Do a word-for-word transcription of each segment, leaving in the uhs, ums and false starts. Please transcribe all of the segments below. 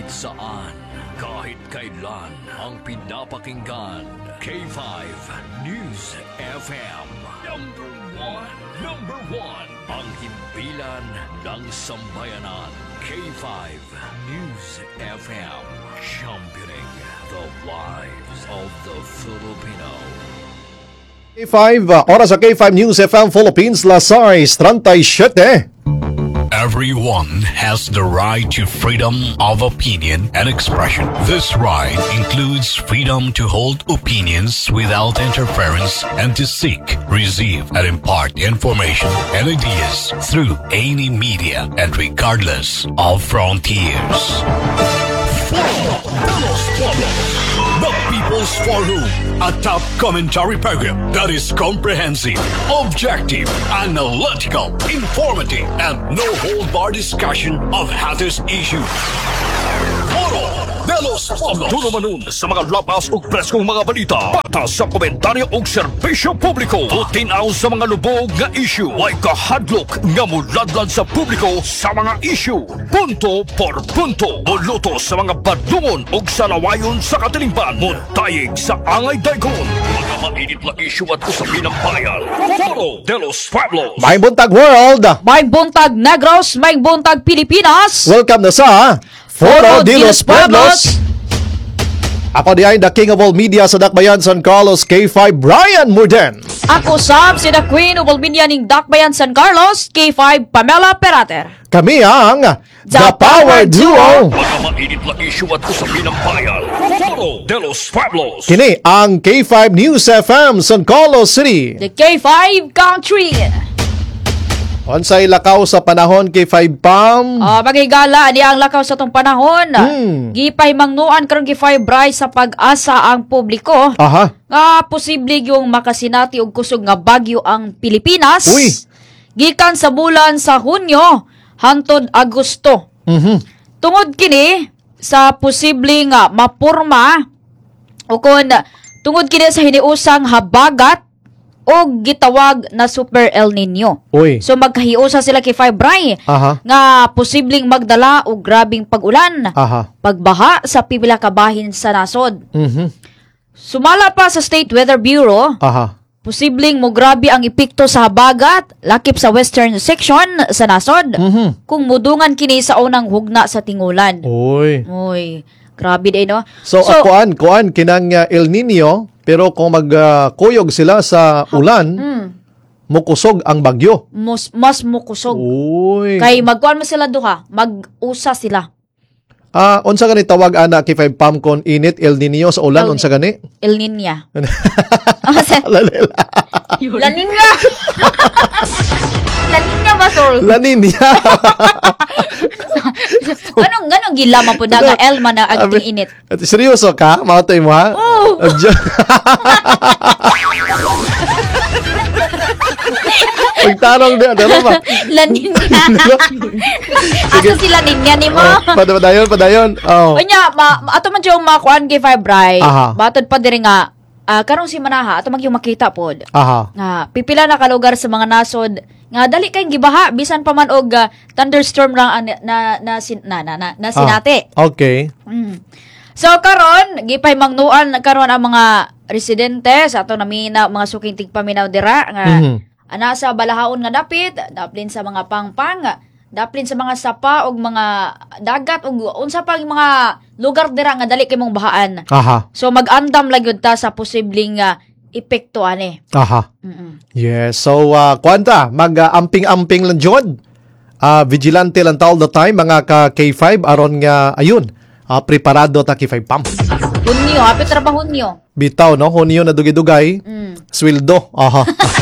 Kahit saan, kahit kailan, ang pinapakinggan. K five News F M. Number one. Number one. Ang himpilan ng sambayanan. K five News F M. Championing the lives of the Filipino. K five, uh, oras sa K five News F M Philippines, Lasares, thirty-seven. Everyone has the right to freedom of opinion and expression. This right includes freedom to hold opinions without interference and to seek, receive, and impart information and ideas through any media and regardless of frontiers. The People's Forum, a top commentary program that is comprehensive, objective, analytical, informative, and no-hold-bar discussion of hottest issues. Foro de los Pueblos. Tunumanon sa mga lapas ug preskong mga balita. Patas sa komentaryo ug serbisyo publiko. Tutinaw sa mga lubog nga issue. Way kahadlok nga muladlad sa publiko sa mga issue. Punto por punto. Muluto sa mga badungon ug salawayon sa katilingban. Muntayig sa angay daykon. Mga mainit na issue at usapin ng bayan. Foro de los Pueblos. May buntag world. May buntag Negros, may buntag Pilipinas. Welcome na sa Foro de los Pueblos. Ako di ay the king of all media sa Dakbayan San Carlos, K five Brian Murden. Ako sab si the queen of all media ning Dakbayan San Carlos, K five Pamela Perater. Kami ang The Power Duo. Mga mainit na issue at usapin ng bayan. Foro de los Pueblos. Kini ang K five News F M San Carlos City. The K five Country. Onsay lakaw sa panahon K five Pam. Ah, magigala ni ang lakaw sa tong panahon. Hmm. Gipahimangnuan karon K five Bray sa pag-asa ang publiko. Aha. Nga posible yung makasinati og kusog nga bagyo ang Pilipinas. Uy. Gikan sa bulan sa Hunyo hangtod Agosto. Mhm. Tungod kini sa posible nga mapurma o kun tungod kini sa hiniusang habagat o gitawag na Super El Nino. Uy. So magkahiusa sila kay five Bray Aha. nga posibleng magdala og grabing pag-ulan, Aha. pagbaha sa pipila ka bahin sa nasod. Mhm. Sumala pa sa State Weather Bureau, Aha. posibleng mo grabe ang epekto sa habagat lakip sa western section sa nasod. Mhm. Kung mudungan kini sa unang hugna sa tingulan. Uy. Uy, grabe din no. So, so kuan, kuan kinang uh, El Nino, pero kung magkuyog uh, sila sa ulan, mm, mukusog ang bagyo. mas, mas mukusog. Uy. Kay magkuan mo sila duha, mag-usa sila. Ah, unsa gani tawag ana K five Pam kon init El Nino sa ulan, El- unsa gani? El Niña. Lalila. La Niña. La Niña ba, Sol? La Nina. Anong, ganong gilama po na nga Elma na agting init? At seryoso ka? Mautoy mo ha? Oo. Pagtarong din, ano ba? La Niña. Asa si La Niña ni mo? Oh, pada- padayon, padayon. Oh. Kanya, ma, ma- ato man yung makuan kay Five Bray. Aha. Batod pa diri nga, ah, karong si Manaha, ato man yung makita pod. Aha. Nga, pipila na kalugar sa mga nasod, nga dali kayong gibaha, bisan pa man og ah, thunderstorm ra na, na, na, sin- na, na, na, na sinati. Ah, okay. Mm. So karon gipahimangnuan karon ang mga residente sa ato namina mga suking tigpaminaw dira nga Mhm. ana sa balahaon nga dapit, daplin sa mga pangpang, daplin sa mga sapa og mga dagat ug unsa pang mga lugar dira nga dali kay mong bahaan. Aha. So mag-andam lang gyud ta sa posibleng uh, epekto ani. Aha. Mm. Yes. So, uh, kwanta, mag-amping-amping lang jod. Uh, vigilante lang ta all the time, mga ka-K five, aron nga, ayun, uh, preparado ta K five Pam. Hunyo, hapit ra ba hunyo? Bitaw, no? Hunyo na dugay-dugay. Mm. Sweldo. Aha.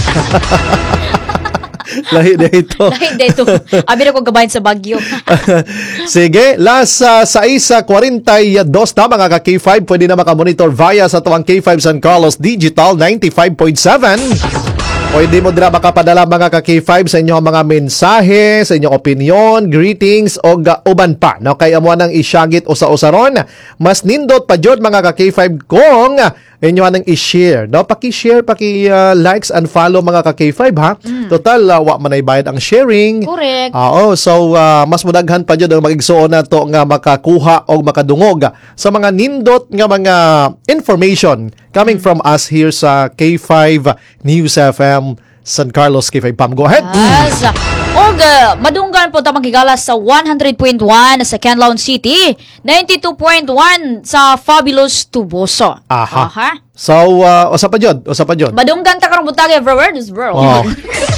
Lahi na ito. Dahil dito, abi na ko gabahin sa Bagyo. Sige, last uh, sa isa forty-two na mga ka-K five, pwede na makamonitor via sa tuwang K five San Carlos Digital ninety-five point seven. Pwede mo dira makapadala mga ka-K five sa inyong mga mensahe, sa inyong opinion, greetings o uh, uban pa. No, kay amo nang isyagit usa-usaron. Mas nindot pa jud mga ka-K five kung inyo nang i-share. No? Paki-share, paki-likes and follow mga ka-K five ha. Total, uh, wa man ay bayad ang sharing. Correct. Oo, so uh, mas mudaghan pa dyan ang mag-igsuon na to nga makakuha o makadungog sa mga nindot nga mga information coming from us here sa K five News F M San Carlos K five Pam. Go ahead. Yes. Og uh, madunggan po tamang higala sa one hundred point one sa Canlaon City, ninety-two point one sa Fabulous Tuboso. Aha. Aha. So, uh, usa pa jud, usa pa jud. Madunggan ta karong butag everywhere this bro. Oh.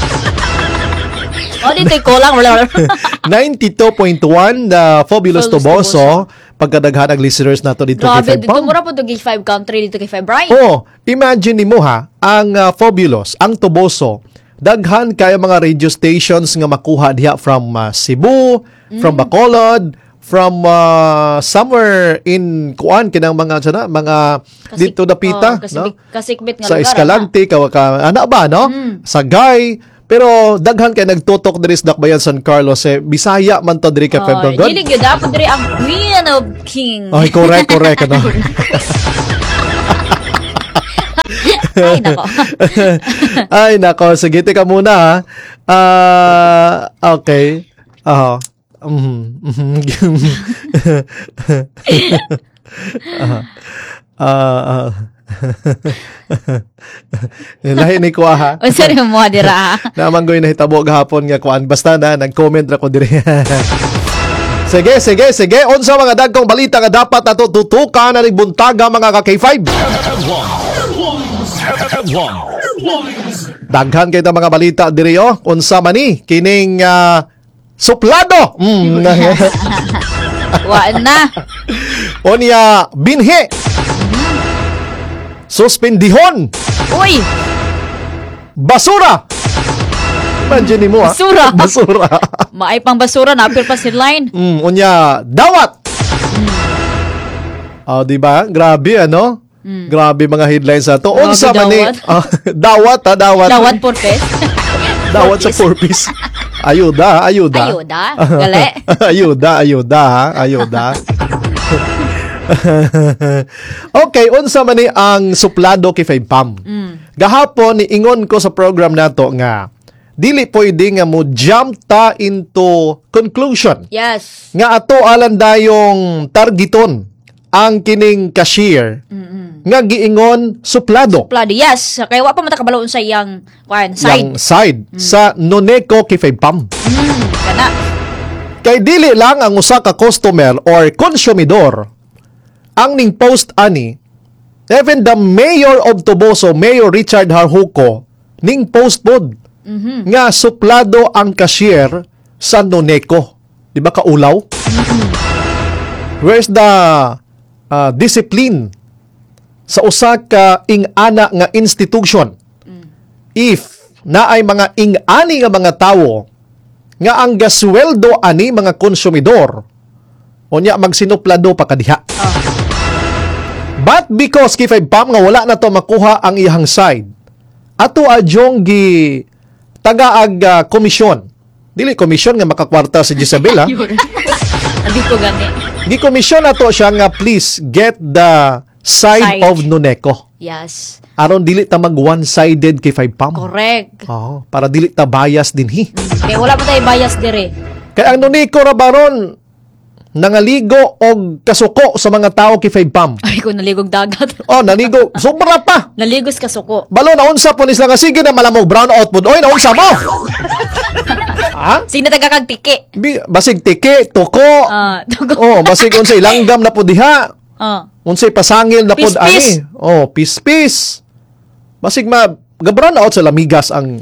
Oh, dito ko lang wala. ninety-two point one na Fabulous Fabulous Tuboso. Pagkadaghan ang listeners nato dito Grabe, kay K five dito Pam. mura po to K five country dito kay five Brian. Oh, imagine mo ha, ang uh, Fabulous, ang Tuboso, daghan kay mga radio stations nga makuha diha from uh, Cebu, from Bacolod, from uh, somewhere in kuan kinang mga sana, mga Kasik- dito dapita, oh, kasibik- no? kasikbit nga Sa lugar, Escalante, ka, ka ana ba no? Sagay, pero daghan kay nagtutok diri sa Dakbayan San Carlos eh Bisaya man to diri ka Oh, February. gilig yun dapat diri ang Queen of King. Ay, correct, correct ano. Ay nako. Ay, nako. Sige, teka muna, ha. Ah, okay. Ah, mhm, mhm. Ah, ah. Lahi ni Kwa, ha. Unsa ni mo dira? Naman ko yung nahitabo gahapon nga kuan. Basta na, nag-comment ra ko diri. Sige, sige, sige. Unsa mga dagkong balita nga dapat nato tutukan na nagbuntaga mga ka-K five. Daghan kay ta mga balita diri oh. Unsa man ni kining uh, suplado. Mm. Wa na. Onya binhi. Suspendihon. Uy, Basura. Imagine mo ha. Basura. Basura. maay pang basura na apil pa si line. Mm, unya dawat. Oh, di ba? Grabe ano? Grabe mga headlines na to. Grabe, Unsa man ni dawat. Ah, dawat ha, dawat. Dawat por pes. Dawat sa four-piece. Ayuda, ayuda. Ayuda. Gali. ayuda, ayuda, ha? Ayuda. Okay, unsa man ni ang suplado kay five Pam. Gahapon ni ingon ko sa program nato nga dili pwede nga mo jump ta into conclusion Yes. nga ato alan dayong targeton ang kining cashier nga giingon suplado. Plado. Yes. Kaya wa pa matakabalaon sa iyang kwan Yang side. side sa Noneco kay five Pam. Mm, kana. Kay dili lang ang usa ka customer or konsumidor ang ning post ani, even the mayor of Tuboso, Mayor Richard Harjuco, ning post pod nga suplado ang cashier sa Noneco. Di ba kaulaw? Where's the uh, discipline sa usa ka ing-ana nga institution? If naay mga ing-ani nga mga tawo nga ang gasweldo ani mga konsumidor unya magsinuplado pa kadiha. But because K five Pam nga wala na to makuha ang iyang side, ato adyong gi tagaag uh, komisyon. Dili komisyon nga makakwarta si Jezabel ha. Abi ko gani. Gi komisyon ato siya nga please get the side, Side. of Noneco. Yes. Aron dili ta mag one-sided K five Pam. Correct. Oh, para dili ta bias dinhi. Kaya wala pa tayo bias dire. Kaya ang Noneco ra baron nangaligo og kasuko sa mga tao kay five Pam. Ay ko naligog dagat. Oh, naligo. Sobra pa. Naligos ka suko. Balo na unsa po nisla nga sige na malamog brown out po. Oy, naunsa mo? Ha? Sino taga kag tiki? Bi- Basig tiki, tuko. Ah, tugo. Oh, basig unsay langgam na po diha. Ah. Unsay pasangil na po Pis-pis. ani. Oh, pis-pis. Basig ma ga-brown out sa lamigas ang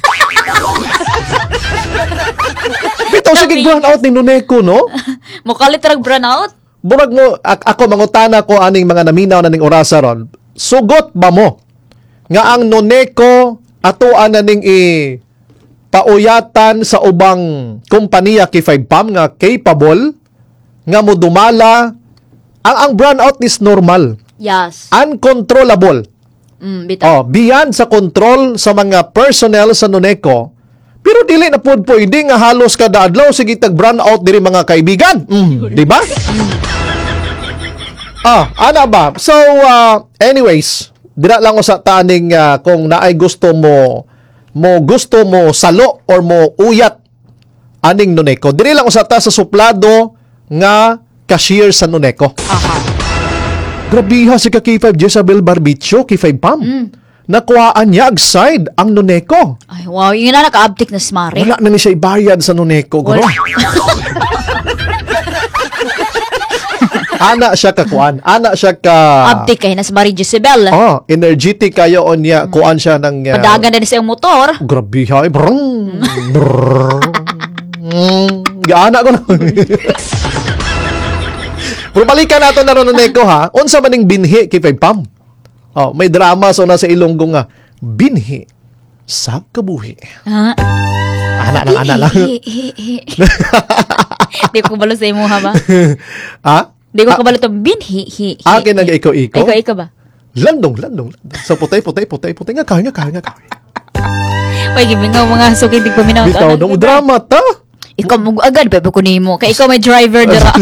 Bitaw sige brown out ni Noneco, no? Mukalit rag burnout? Burag mo, ak- ako mangutana ko aning mga naminaw na ning orasa ron. Sugot ba mo nga ang Noneco atuan na ning i pauyatan sa ubang kompanya kay five Pam nga capable nga mo dumala ang ang brownout is normal, Yes. uncontrollable. Mm, bitaw. Oh, beyond sa control sa mga personnel sa Noneco. Pero dili na pud pwede nga halos kada adlaw sige tag brownout diri mga kaibigan. Mm, di ba? Ah, ana ba? So, uh, anyways, dira lang ko sa taning uh, kung naay gusto mo mo gusto mo salo or mo uyat aning Nuneco. Diri lang ko sa ta sa suplado nga cashier sa Nuneco. Aha. Grabiha si ka K five Jezabel Barbicho, K five Pam. Mm. Nakuhaan niya agside ang Nuneco. Ay, wow. Yung na naka-uptick na smari. Wala na ni siya ibayad sa Nuneco. Wala. Ana siya ka kuan. Ana siya ka... Uptick kay na smari Jezebel. Oh, energetic kayo on niya. Kuan siya ng... Uh, Padagan na ni sa iyong motor. Grabe ha. Brrrr. Brrrr. Gaana ko na. Pero balikan nato na ron Nuneco ha. Unsa maning binhi kay Five Pam. Oh, may drama so na sa Ilonggo nga. Binhi sa kabuhi. Ha? Ana lang, ana lang. Di ko kabalo sa imo ha ba? Ha? Di ko kabalo to binhi hi. Akin nag iko-iko. Ikaw, ikaw ba? Landong, landong. Sa putay, putay, putay, putay. Nga kahoy, nga kahoy, nga kahoy. Pag ibingaw mga suki di paminaw. Bitaw, nung drama ta. Ikaw mo agad bebe ko nimo. Kay ikaw may driver dira.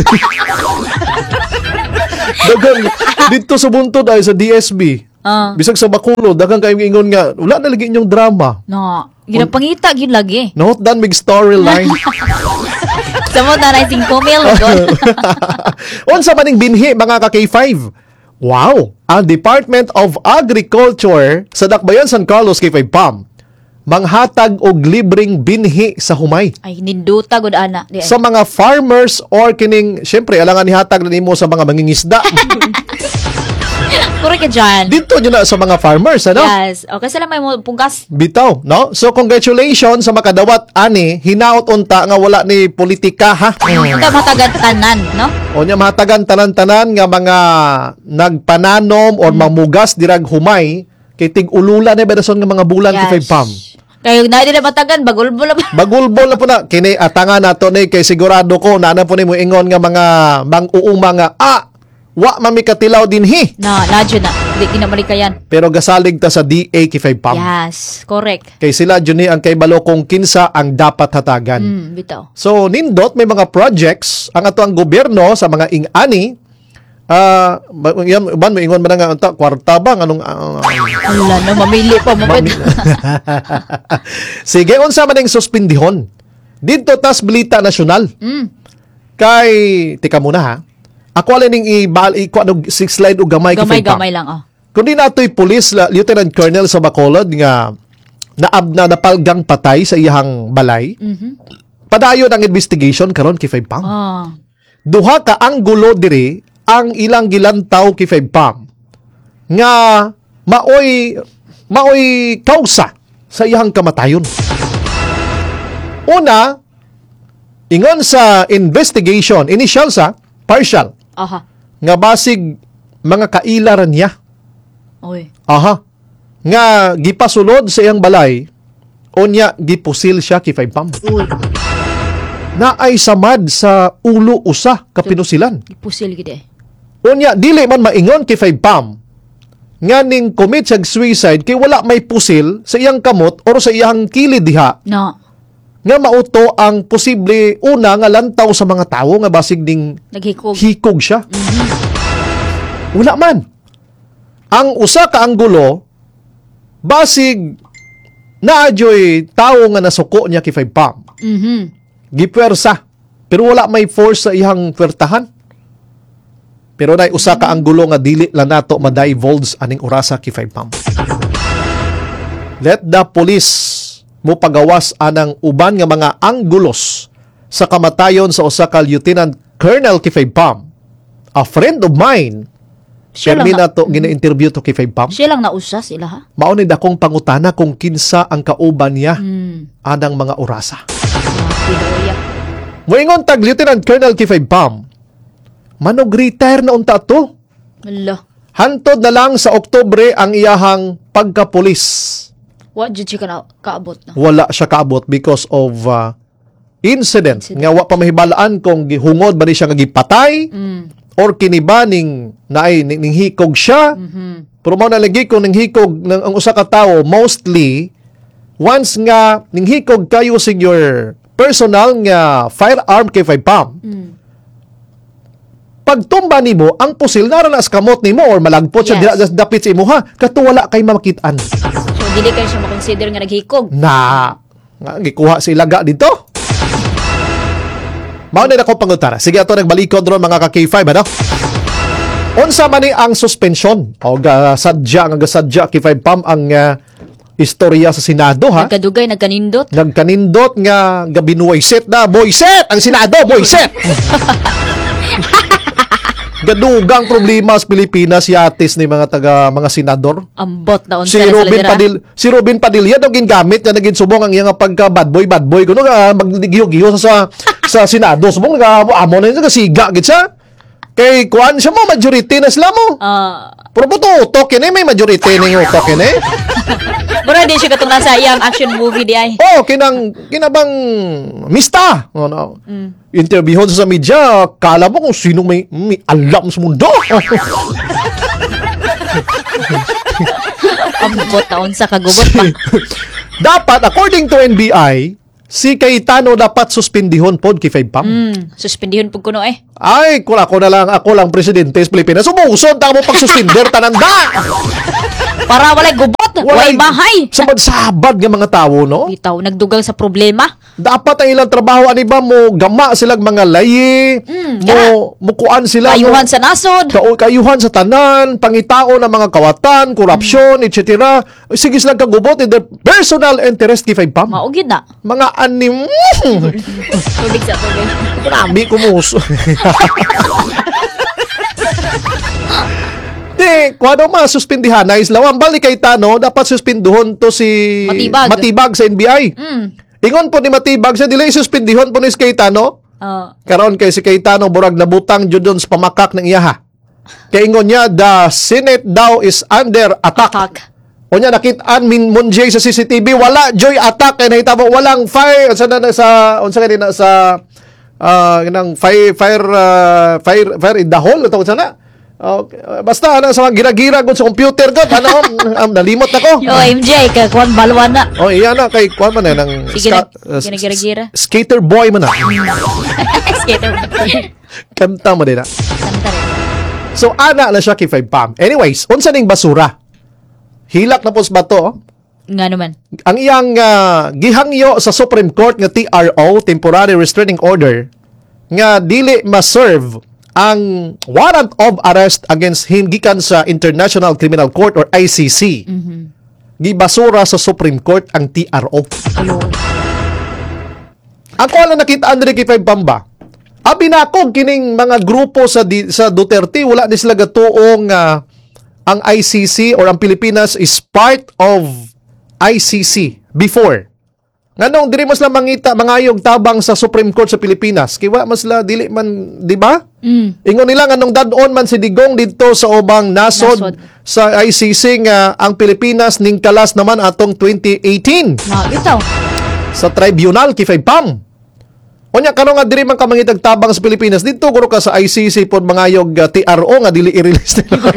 Dagang, dito sa buntod ay sa D S B. Ah. Bisag sa Bacolod, dagang kayo ingon nga, wala na lagi inyong drama. No, ginapangita gyud lagi. Not done big storyline. Samo na na sing komel doon. Unsa maning binhi mga ka K five? Wow! Ang Department of Agriculture sa Dakbayan San Carlos K five Pam manghatag og libreng binhi sa humay Ay ninduta gud ana. Di ay. sa mga farmers or kining syempre alangan nihatag na nimo sa mga mangingisda. Kuro ka dyan. Dito nyo na sa mga farmers, ano? Yes. Okay, sila may mo pungkas. Bitaw, no? So, congratulations sa makadawat, ani, hinaot unta nga wala ni politika, ha? Ika matagan tanan, no? O niya, matagan tanan-tanan nga mga nagpananom or mamugas dirag humay, kay tig-ulula na bedason nga mga bulan yes. Kay Pam. Kayo na di na matagan, bagulbol na ba? Bagulbol na po na. Kini, atangan nato ni, kay sigurado ko, nana po ni mo ingon nga mga mang-uuma nga, ah, wa mami katilaw din hi. Na, nadyo na. Di kinamalikayan. Pero gasalig ta sa D A K five Pam. Yes, correct. Kay sila dyan ni ang kay balo kung kinsa ang dapat hatagan. Mm, bitaw. So, nindot may mga projects ang ato ang gobyerno sa mga ing-ani. Ah, uh, yan ban mo ingon man nga unta kwarta ba nganong uh, Wala na mamili pa mo. mami- Sige, unsa man ang suspendihon? Dito tas Balita Nasyonal. Mm. Kay tika muna ha. Ako alin ning i-bal i-kuan og six slide og gamay kay Five Pam. Gamay-gamay lang, oh. Kundi natoy police la, Lieutenant Colonel sa Bacolod nga naab na napalgang patay sa iyang balay. Mhm. Padayon ang investigation karon kay Five Pam. Oh. Duha ka anggulo diri ang ilang gilantaw kay Five Pam nga maoy maoy kausa sa iyang kamatayon. Una, ingon sa investigation, initial sa partial Aha. nga basig mga kailaran niya. Oy. Aha. Nga gipasulod sa iyang balay unya gipusil siya kay Five Pam. Uy. Na ay samad sa ulo usa ka pinusilan. Ipusil gid eh. Unya dili man maingon kay Five Pam nga ning commit sa suicide kay wala may pusil sa iyang kamot or sa iyang kilid diha No. nga mauto ang posible una nga lantaw sa mga tawo nga basig ding Naghikog. hikog siya. Wala man. Ang usa ka anggulo basig naadyoy tawo nga nasuko niya kay Five Pam. Mhm. Gipwersa. Pero wala may force sa ihang pwertahan. Pero nay usa ka anggulo nga dili lang nato ma-divulge aning orasa kay Five Pam. Let the police mo pagawas anang uban nga mga anggulos sa kamatayon sa usa ka Lieutenant Colonel kay Five Pam. A friend of mine. Siya lang Permi na, na to gina-interview to kay Five Pam. siya lang nausa sila ha. Mao ni dakong pangutana kung kinsa ang kauban niya Hmm. anang mga orasa. Piloya. Moingon tag Lieutenant Colonel kay Five Pam. Manog retire na unta to. Hala. Hantod na lang sa Oktubre ang iyahang pagkapulis. What did you ka kaabot na? Wala siya kaabot because of uh, incident. Incident. Nga wa pa mahibalaan kung gihungod ba ni siya nga gipatay Mm. or kiniba ning naay ning, ning hikog siya. Mhm. Pero mao nalagi kung ning hikog ng ang usa ka tawo mostly once nga ning hikog kayo using your personal nga firearm kay Five Pam. Mm. pagtumba nimo ang pusil nara na sa kamot nimo or malagpot siya Yes. dira sa dapit sa imuha kato wala kay makitaan So, dili kayo siya makonsider nga naghikog. na nga gikuha si ilaga dito. Mao na ako pangutara. Sige ato nagbalikod ron mga ka K five ano. Unsa man ni ang suspension o ga sadya nga gasadya K five Pam ang uh, istorya sa Senado ha. Nagkadugay, nagkanindot. Nagkanindot nga gabinuway set na boy set ang Senado boy set. Gadugang problema sa Pilipinas yatis ni mga taga mga senador. Ambot na unsa Si na sila Robin dira. Padil si Robin Padilla daw gingamit nga naging subong ang iyang pagka bad boy bad boy kuno nga maggiyo-giyo sa sa Senado subong nga amo na nga siga gid siya. Kay kuan siya mo majority na sila mo. Ah, Pero buto utok kini may majority ning utok kini. mura di siya katong nasa iyang action movie di ay. Oh, kinang kinabang mista. Oh, no. Interview sa media, kala mo kung sino may, may alam sa mundo. Ambot na unsa kagubot pa. Dapat, according to N B I, si Cayetano dapat suspendihon pod kay five Pam. Hmm, suspendihon pug kuno eh. Ay, kung ako na lang, ako lang presidente sa Pilipinas, sumusod na mo pag-suspender tananda. Para walay gubot, walay bahay. Sabad-sabad nga mga tao, no? Bitaw nagdugang sa problema. Dapat ang ilang trabaho, ani ba, mo gama silang mga layi, Mm, mo, mukuan sila, Ayuhan no? sa nasod. Ka- kayuhan sa tanan, pangitao ng mga kawatan, korupsyon, et cetera. Sige silang kagubot in their personal interest kay five Pam. Maugid na. Mga anim, Tubig sa tubig. grabe kumuso. Di, kung ano masuspindihan na islawan, balik kay Tano, dapat suspinduhon to si Matibag. Matibag sa N B I. Hmm. Ingon po ni Matibag, sa dili suspindihon po ni si Cayetano. Oh. Karon kay si Cayetano, burag nabutang jud doon sa pamakak ng iyaha. Kaya ingon niya, the Senate daw is under attack. Attack. O niya, nakitaan min Munjay sa C C T V, wala joy attack, kaya nahitabo, walang fire, sa na sa, unsa kanina sa, ah, uh, fire, fire, uh, fire, fire in the hole, ito sana. Okay. Basta, ano, sa mga gira-gira ko sa computer ko, ano, um, nalimot na ko. Yo, M J, kay Kwan Balwan na. Oh, iyan na, kay, kuwan man na, ng, Sige ska- na, uh, gira-gira. s- skater boy man na. Skater. Kanta mo din na. Kanta rin. So, ana na siya kay five Pam. Anyways, unsa ning basura? Hilak na po sa bato. Nga naman. Ang iyang uh, gihangyo sa Supreme Court nga T R O, Temporary Restraining Order, nga dili ma-serve ang warrant of arrest against him gikan sa International Criminal Court or I C C. Mm-hmm. Gibasura sa Supreme Court ang T R O. Hello. Ako lang nakita Andre kay five Pam ba? Abi na ako kining mga grupo sa di, sa Duterte wala ni sila gatuong uh, ang I C C or ang Pilipinas is part of I C C before. Nganong diri mas lang mangita mangayog tabang sa Supreme Court sa Pilipinas. Kiwa mas la dili man, di ba? Mm. Ingon nila nganong dadon man si Digong dito sa ubang nasod, Nasod. sa I C C nga ang Pilipinas ning kalas naman atong twenty eighteen Na, bitaw. sa tribunal kay five Pam. Onya karon nga diri man ka mangitag tabang sa Pilipinas dito guro ka sa I C C pod mangayog uh, T R O nga dili i-release nila.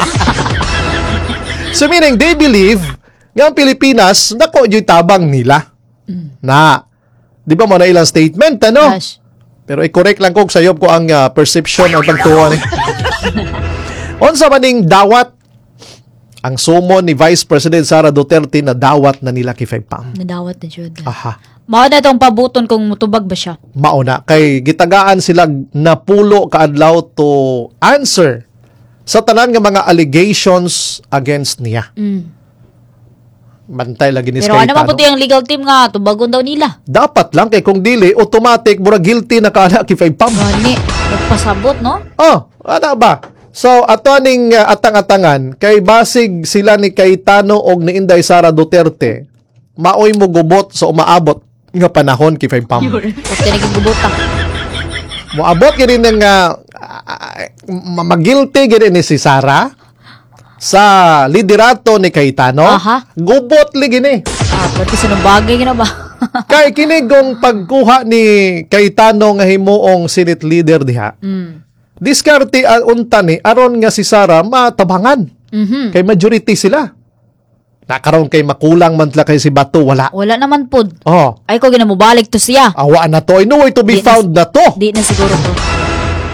So meaning they believe nga ang Pilipinas nako joy tabang nila. Na di ba mo na ilang statement ano? Gosh. Pero i-correct lang ko sayob ko ang uh, perception ang pagtuwa ni. Unsa man ning dawat ang sumon ni Vice President Sara Duterte na dawat na nila kay five Pam. Nadawat na jud. Aha. Mao na itong pabuton kung mutubag ba siya. Mauna kay gitagaan sila napulo kaadlaw to answer sa tanan nga mga allegations against niya. Mm. Bantay lagi ni Pero ano Cayetano. man puti ang legal team nga, tubagon daw nila. Dapat lang kay kung dili automatic mura guilty na kana kay five Pam. Gani, nagpasabot, no? Oh, ano ba? So ato ning uh, atang-atangan kay basig sila ni Cayetano og ni Inday Sara Duterte. Maoy mo gubot sa umaabot nga panahon kay five Pam. Kasi naging gubota. Moabot gini ng uh, uh, magilty gini ni si Sara sa liderato ni Cayetano. Aha. Gubot li gini. Ah, pati sa bagay na ba? Kay kinigong pagkuha ni Cayetano nga himuong Senate leader diha. mm. Diskarte uh, unta ni aron nga si Sara matabangan. Mhm. Kay majority sila. Nakaroon kay makulang man tla kay si Bato wala. Wala naman pod. Oh, Ay ko ginamubalik to siya. awa na to. I know way to be Di na- found na to. Di na siguro to.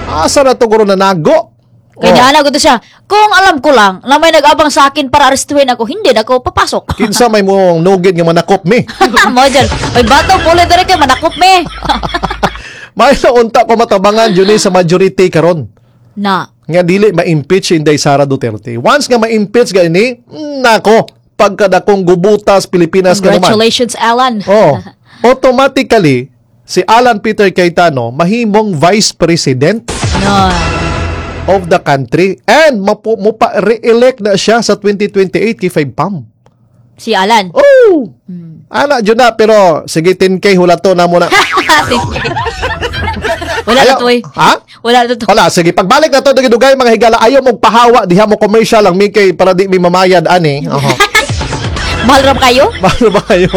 Asa na to guro na nago? Kaya na ko to siya, kung alam ko lang na may nag-abang sa akin para arestuhin ako, hindi na ako papasok. Kinsa may mong nugid nga manakop mi. Mo dyan, may bato, puli dire kay manakop me. May naunta ko matabangan yun sa majority karon. Na, Nga dili ma-impeach Inday Sara Duterte. Once nga ma-impeach gani, nako, pagkadakong gubutas Pilipinas ka naman. congratulations, Alan. Oh, automatically si Alan Peter Cayetano mahimong vice president No. of the country and mapu, mo pa re-elect na siya sa twenty twenty-eight kay five pam. Si Alan. Oh! Ana dyan na, pero sige ten K hulato na muna. Wala na Ayaw- to eh. Ha? Wala na to. Wala, sige. Pagbalik na to, dugay mga higala, ayaw mong pahawa, diha mo commercial lang, may kay para di may mamayad, ani. Oho. Mahal ram kayo? Paano ba kayo?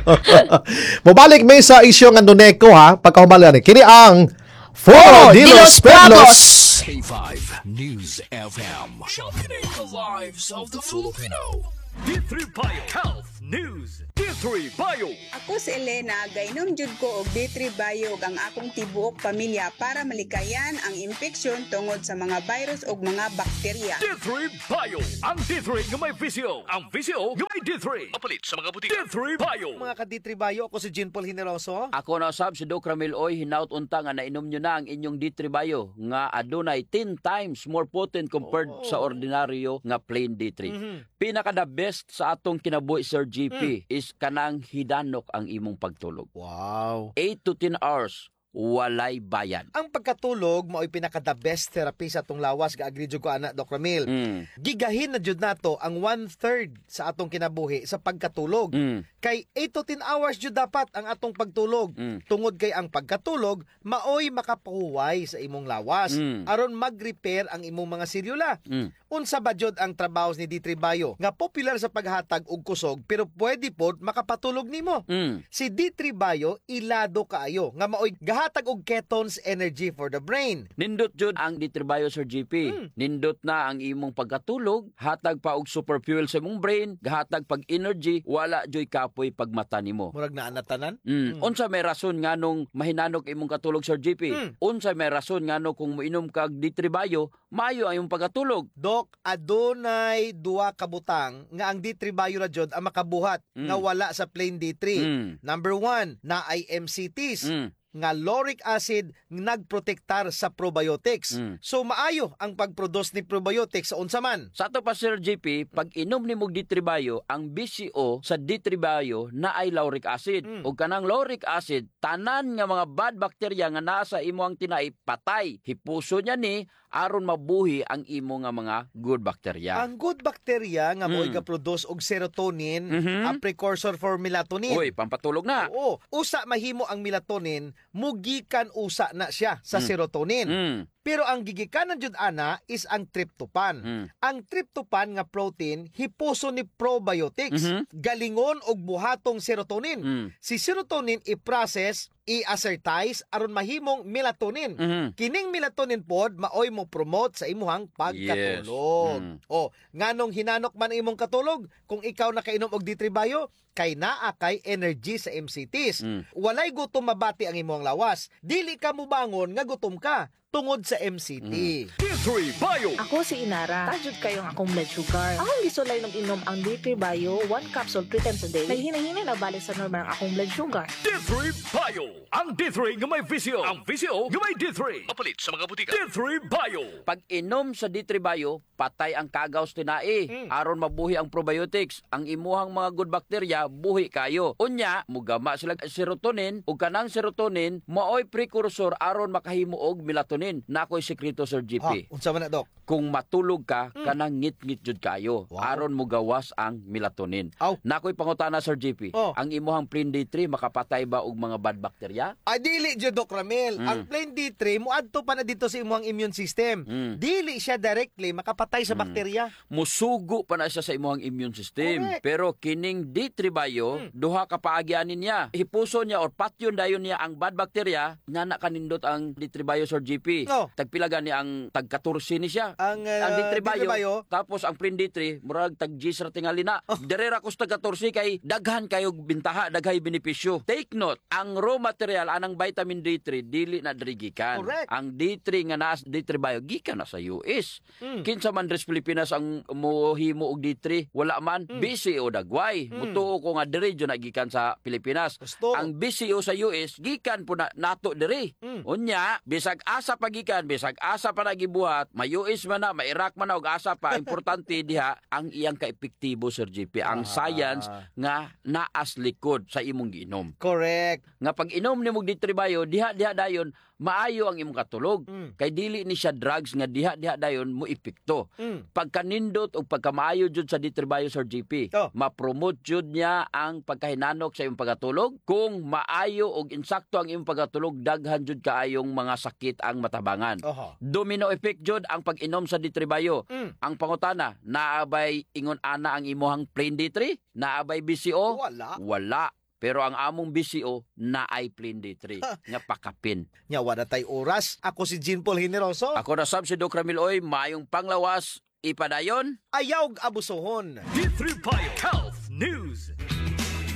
Mabalik may sa isyo nga Nuneko, ha? Pagkahumalan, kini ang Foro de los Pueblos. K five News F M. Sharpening the lives of the Filipino. D three Bio Health News. D three Bio. Ako si Elena, gainom jud ko og D three Bio ang akong tibuok pamilya para malikayan ang infeksyon tungod sa mga virus ug mga bakterya. D three Bio. Ang D three nga may visio. Ang visio nga may D three. Mapalit sa mga butika. D three Bio. Mga ka-ditribayo, ako si Jean Paul Generoso. Ako na sab si Doc Ramil Oy, hinaut unta nga nainom nyo na ang inyong D three Bio nga adunay ten times more potent compared sa ordinaryo nga plain D three. Pinaka the best sa atong kinabuhi Sir G P is kanang hidanok ang imong pagtulog. Wow. eight to ten hours walay bayan. Ang pagkatulog mao'y pinaka-the best therapy sa atong lawas, ga-agree jud ko ana Doc Ramil. Mm. Gigahin na jud nato ang one-third sa atong kinabuhi sa pagkatulog. Mm. Kay eight to ten hours jud dapat ang atong pagtulog. Mm. Tungod kay ang pagkatulog mao'y makapahuway sa imong lawas Mm. aron mag-repair ang imong mga selula. Mm. Unsa ba jud ang trabaho ni D three Bio nga popular sa paghatag og kusog pero pwede pod makapatulog nimo. Mm. Si D three Bio ilado kaayo nga mao'y gahatag og ketones energy for the brain. Nindot jud ang D three Bio Sir G P. Mm. Nindot na ang imong pagkatulog, hatag pa og super fuel sa imong brain, gahatag pag energy, wala joy kapoy pagmata nimo. Murag naa natanan. Mm. Unsa may rason nganong mahinanok imong katulog Sir G P? Mm. Unsa may rason ngano kung moinom kag D three Bio, maayo ang imong pagkatulog? Dok, adunay duwa ka butang nga ang D three Bio ra jud ang makabuhat Mm. nga wala sa plain D three. Mm. Number one, na ay M C Ts. Mm. Nga lauric acid nagprotektar sa probiotics. Mm. So maayo ang pagproduce ni probiotics sa unsa man. Sa ato pa Sir G P, pag inom nimo D three Bio, ang B C O sa D three Bio na ay lauric acid. Mm. Ug kanang lauric acid, tanan nga mga bad bacteria nga naa sa imo ang tinai patay. Hipuso niya ni aron mabuhi ang imo nga mga good bacteria. Ang good bacteria nga mo'y Mm. ga-produce og serotonin, Mhm. a precursor for melatonin. Uy, pampatulog na. Oo, usa mahimo ang melatonin, mugikan usa na siya sa Mm. serotonin. Mm. Pero ang gigikanan jud ana is ang tryptophan. Mm. Ang tryptophan nga protein hipuso ni probiotics, Mhm. galingon og buhatong serotonin. Mm. Si serotonin i-process, i-assertize aron mahimong melatonin. Mhm. Kining melatonin pod maoy mo promote sa imuhang pagkatulog. Yes. Mm. O, nganong hinanok man ang imong katulog kung ikaw nakainom og D three Bio, kay naa kay energy sa M C Ts. Mm. Walay gutom mabati ang imong lawas. Dili ka mubangon nga gutom ka tungod sa M C T. Mm. D three Bio. Ako si Inara. Tajud kayong akong blood sugar. Akong gisulay nung inom ang D three Bio, one capsule three times a day. Naghinay-hinay na balik sa normal ang akong blood sugar. D three Bio. Ang D three nga may visio. Ang visio nga may D three. Mapalit sa mga butika. D three Bio. Pag inom sa D three Bio, patay ang kagaws tinai. Mm. Aron mabuhi ang probiotics. Ang imuhang mga good bacteria, buhi kayo. Unya, mugama sila serotonin, ug kanang serotonin, maoy precursor aron makahimo og melatonin. Nakoy sekreto Sir G Ha, P. unsa man na, Dok? Kung matulog ka, Mm. kanang ngit-ngit jud kayo. Wow. Aron mugawas ang melatonin. Aw. Nakoy pangutana Sir G P. Oh. Ang imuhang plain D three makapatay ba og mga bad bacteria? Ay, dili jud, Dok Ramil. Mm. Ang plain D three, muadto pa na dito sa imong immune system. Mm. Dili siya directly makapatay sa Mm. bakterya. Musugo pa na siya sa imuhang immune system. Correct. Pero kining D three Bio, Mm. duha ka paagyanin niya. Hipuso niya or patyon dayon niya ang bad bacteria, nga na kanindot ang D three Bio Sir G P. No. Tagpila gani ang tagka katorse ni siya. Ang, uh, ang D three bayo, Bayo, tapos ang Plain D three, murag tag-G sa tingali na. Oh. Direra ko sa katorse kay daghan kayo bintaha, daghay benepisyo. Take note, ang raw material, anang vitamin D three, dili na dirigikan. Correct. Ang D three nga naas D three bayo, gikan na sa U S. Mm. Kinsa man res Pilipinas ang mohimo og D three, wala man, Mm. B C O dagway. Mm. Mutuo ko nga diri na gikan sa Pilipinas. Gusto. Ang B C O sa U S, gikan po na nato diri. Mm. Unya, bisag asa pagikan, bisag asa pa nagibuhat, may U S man na, may Iraq man na, og asa pa, importante diha, ang iyang ka-epektibo, Sir G P, ang Ah. science nga naas likod sa imong giinom. Correct. Nga pag inom ni mong D three bayo, diha-diha dayon, maayo ang imong katulog. Mm. Kay dili ni siya drugs nga diha-diha dayon mo epekto. Mm. Pagkanindot o pagkamaayo jud sa D three bayo, Sir G P, Oh. ma-promote jud niya ang pagkahinanok sa imong pagkatulog. Kung maayo og insakto ang imong pagkatulog, daghan jud kaayong mga sakit ang matabangan. Oho. Domino effect jud ang pag-inom sa D three bayo. Mm. Ang pangutana, naabay ingon ana ang imuhang plain D three? Naabay B C O? Wala. Wala. Pero ang among B C O naay plain D three nga pakapin. Nya wala tay oras. Ako si Jean Paul Generoso. Ako na sab si Doc Ramil Oy, maayong panglawas, ipadayon. Ayaw abusohon. D three Bio Health News.